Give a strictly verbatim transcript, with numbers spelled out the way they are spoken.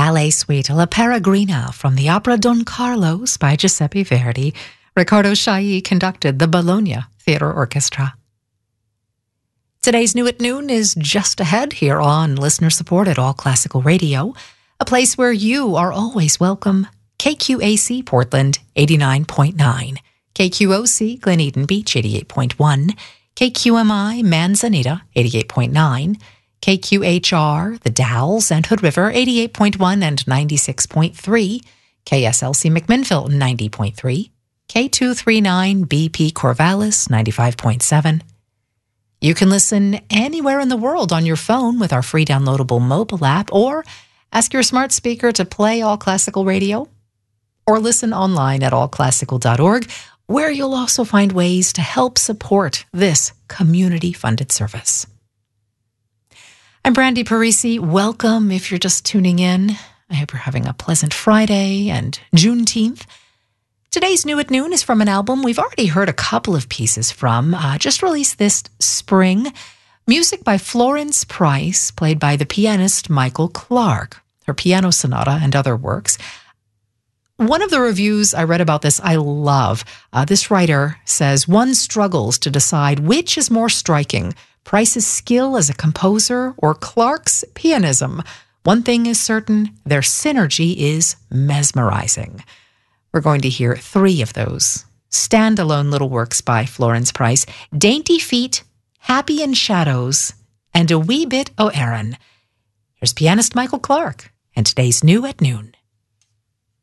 ballet suite La Peregrina from the opera Don Carlos by Giuseppe Verdi. Riccardo Chailly conducted the Bologna Theatre Orchestra. Today's New at Noon is just ahead here on listener-supported All Classical Radio, a place where you are always welcome. K Q A C Portland, eighty-nine point nine. K Q O C Glen Eden Beach, eighty-eight point one. K Q M I Manzanita, eighty-eight point nine. K Q H R, The Dalles and Hood River, eighty-eight point one and ninety-six point three. K S L C McMinnville, ninety point three. K two thirty-nine B P Corvallis, ninety-five point seven. You can listen anywhere in the world on your phone with our free downloadable mobile app, or ask your smart speaker to play All Classical Radio, or listen online at all classical dot org, where you'll also find ways to help support this community-funded service. I'm Brandy Parisi. Welcome if you're just tuning in. I hope you're having a pleasant Friday and Juneteenth. Today's New at Noon is from an album we've already heard a couple of pieces from, uh, just released this spring. Music by Florence Price, played by the pianist Michael Clarke, her piano sonata and other works. One of the reviews I read about this I love. Uh, this writer says, one struggles to decide which is more striking, Price's skill as a composer or Clarke's pianism. One thing is certain, their synergy is mesmerizing. We're going to hear three of those standalone little works by Florence Price: Dainty Feet, Happy in Shadows, and A Wee Bit o' Erin. Here's pianist Michael Clarke and today's New at Noon.